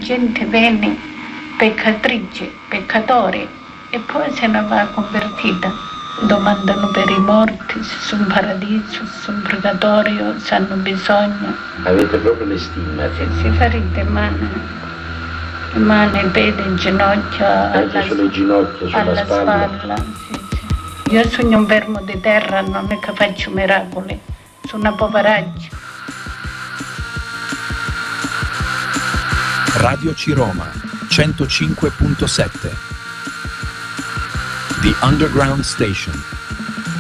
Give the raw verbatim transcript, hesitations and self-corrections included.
gente venne peccatrice, peccatore, e poi se ne va convertita. Domandano per i morti se sono in paradiso, se sono in purgatorio, se hanno bisogno. Avete proprio le stimmate? Se si ferite mani, mani, piedi, ginocchia, anche alla, sulle ginocchia, sulla alla spalla. spalla. Sì, sì. Io sono un vermo di terra, non è che faccio miracoli, sono una poveraccia. Radio C Roma centocinque punto sette The Underground Station.